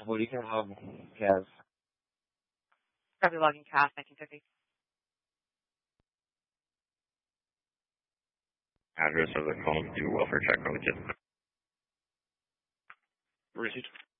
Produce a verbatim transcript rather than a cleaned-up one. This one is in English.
What do you can log Cav? Probably logging Cav nineteen fifty. Address of the phone, do welfare check, road. Received.